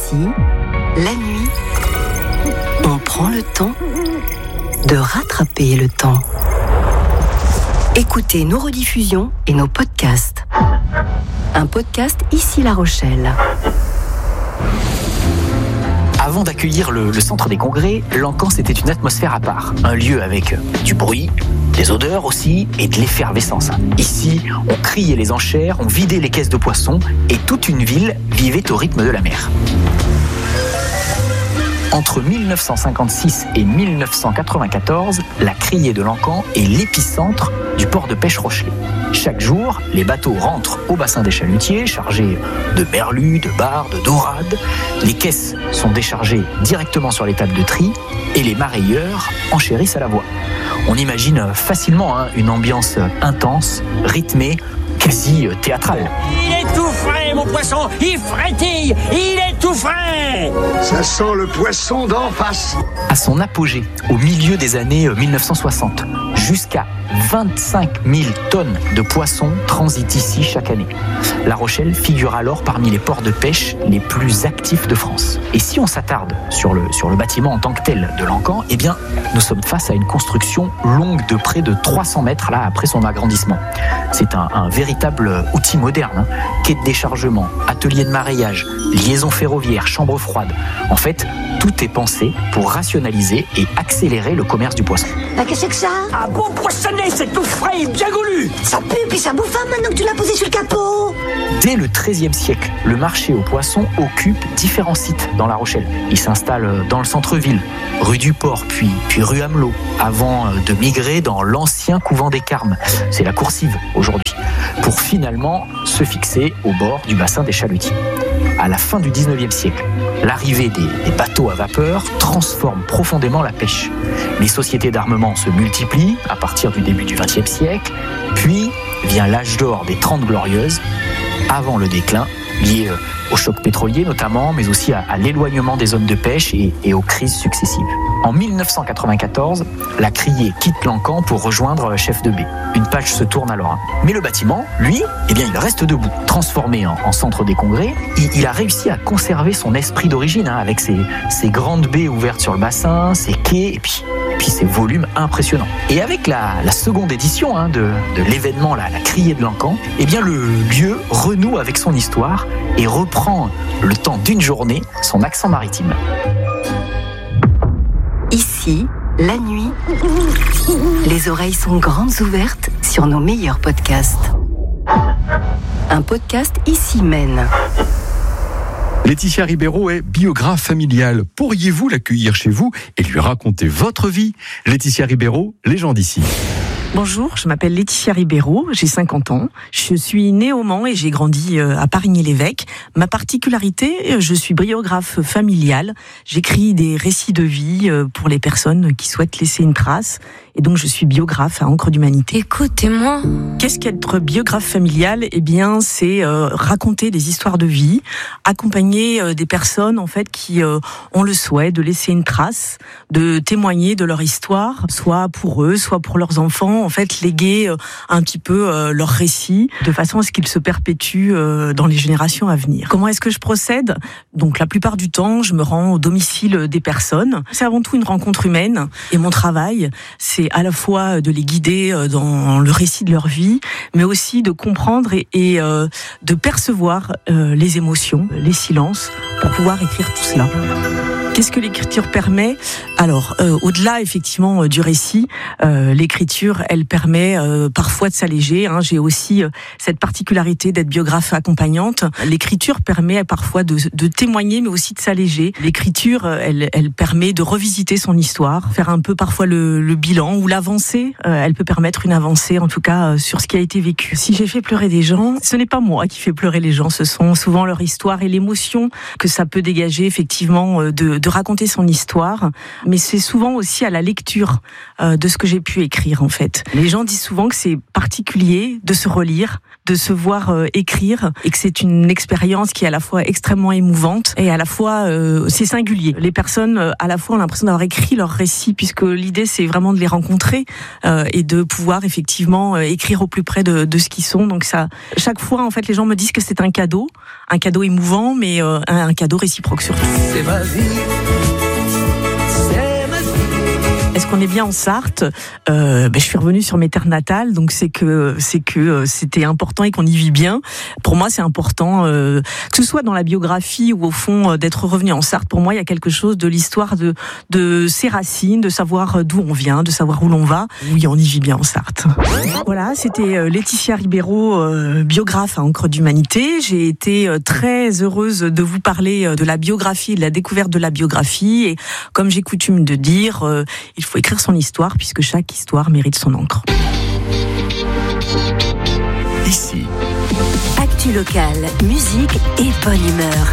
Ici, la nuit, on prend le temps de rattraper le temps. Écoutez nos rediffusions et nos podcasts. Un podcast Ici La Rochelle. Avant d'accueillir le centre des congrès, l'Encan c'était une atmosphère à part. Un lieu avec du bruit, des odeurs aussi et de l'effervescence. Ici, on criait les enchères, on vidait les caisses de poissons et toute une ville vivait au rythme de la mer. Entre 1956 et 1994, la criée de l'Encan est l'épicentre du port de pêche Rochelais. Chaque jour, les bateaux rentrent au bassin des chalutiers, chargés de merlus, de bars, de dorades. Les caisses sont déchargées directement sur les tables de tri et les mareyeurs enchérissent à la voie. On imagine facilement une ambiance intense, rythmée, quasi théâtrale. Il est tout frais, mon poisson. Il frétille. Il est tout frais. Ça sent le poisson d'en face. À son apogée, au milieu des années 1960, jusqu'à 25 000 tonnes de poissons transitent ici chaque année. La Rochelle figure alors parmi les ports de pêche les plus actifs de France. Et si on s'attarde sur le bâtiment en tant que tel de l'Encan, eh bien, nous sommes face à une construction longue de près de 300 mètres là, après son agrandissement. C'est un véritable outil moderne. Quai de déchargement, atelier de mareyage, liaison ferroviaire, chambre froide. En fait, tout est pensé pour rationaliser et accélérer le commerce du poisson. Bah, qu'est-ce que c'est que ça? Un bon poissonnet, c'est tout frais et bien goulu. Ça pue puis ça bouffe maintenant que tu l'as posé sur le capot. Dès le XIIIe siècle, le marché aux poissons occupe différents sites dans La Rochelle. Il s'installe dans le centre-ville, rue du Port, puis rue Amelot, avant de migrer dans l'ancien couvent des Carmes. C'est la Coursive aujourd'hui, pour finalement se fixer au bord du bassin des chalutiers. À la fin du XIXe siècle, l'arrivée des bateaux à vapeur transforme profondément la pêche. Les sociétés d'armement se multiplient à partir du début du XXe siècle, puis vient l'âge d'or des 30 Glorieuses, avant le déclin, lié au choc pétrolier notamment, mais aussi à l'éloignement des zones de pêche et aux crises successives. En 1994, la criée quitte l'Encan pour rejoindre Chef de baie. Une page se tourne alors. Mais le bâtiment, lui, il reste debout. Transformé en centre des congrès, il a réussi à conserver son esprit d'origine, avec ses grandes baies ouvertes sur le bassin, ses quais, et puis ces volumes impressionnants. Et avec la seconde édition de l'événement, la criée de l'Encan, le lieu renoue avec son histoire et reprend le temps d'une journée son accent maritime. Ici, la nuit, les oreilles sont grandes ouvertes sur nos meilleurs podcasts. Un podcast Ici mène. Laetitia Ribeiro est biographe familiale. Pourriez-vous l'accueillir chez vous et lui raconter votre vie? Laetitia Ribeiro, légende ici. Bonjour, je m'appelle Laetitia Ribeiro, j'ai 50 ans. Je suis née au Mans et j'ai grandi à Parigny-l'Évêque. Ma particularité, je suis biographe familiale. J'écris des récits de vie pour les personnes qui souhaitent laisser une trace. Et donc, je suis biographe à Encre d'Humanité. Écoutez-moi. Qu'est-ce qu'être biographe familial? C'est raconter des histoires de vie, accompagner des personnes, qui ont le souhait de laisser une trace, de témoigner de leur histoire, soit pour eux, soit pour leurs enfants, léguer un petit peu leur récit, de façon à ce qu'ils se perpétuent dans les générations à venir. Comment est-ce que je procède? Donc, la plupart du temps, je me rends au domicile des personnes. C'est avant tout une rencontre humaine. Et mon travail, c'est à la fois de les guider dans le récit de leur vie, mais aussi de comprendre et de percevoir les émotions, les silences, pour pouvoir écrire tout cela. Qu'est-ce que l'écriture permet? Alors, au-delà effectivement du récit, l'écriture, elle permet parfois de s'alléger. J'ai aussi cette particularité d'être biographe accompagnante. L'écriture permet parfois de témoigner, mais aussi de s'alléger. L'écriture, elle permet de revisiter son histoire, faire un peu parfois le bilan ou l'avancée. Elle peut permettre une avancée, en tout cas, sur ce qui a été vécu. Si j'ai fait pleurer des gens, ce n'est pas moi qui fais pleurer les gens. Ce sont souvent leur histoire et l'émotion que ça peut dégager, effectivement, de raconter son histoire. Mais c'est souvent aussi à la lecture de ce que j'ai pu écrire, suite. Les gens disent souvent que c'est particulier de se relire, de se voir écrire, et que c'est une expérience qui est à la fois extrêmement émouvante et à la fois c'est singulier. Les personnes à la fois ont l'impression d'avoir écrit leur récit, puisque l'idée c'est vraiment de les rencontrer et de pouvoir effectivement écrire au plus près de ce qu'ils sont. Donc ça, chaque fois en fait, les gens me disent que c'est un cadeau émouvant, mais un cadeau réciproque surtout. C'est ma vie. Est-ce qu'on est bien en Sarthe ? Je suis revenue sur mes terres natales, donc c'est que c'était important et qu'on y vit bien. Pour moi, c'est important, que ce soit dans la biographie ou au fond d'être revenu en Sarthe. Pour moi, il y a quelque chose de l'histoire de ses racines, de savoir d'où on vient, de savoir où l'on va. Oui, on y vit bien en Sarthe. Voilà, c'était Laetitia Ribeiro, biographe à Encre d'Humanité. J'ai été très heureuse de vous parler de la biographie, de la découverte de la biographie. Et comme j'ai coutume de dire, il faut écrire son histoire, puisque chaque histoire mérite son encre. Ici. Actu locale, musique et bonne humeur.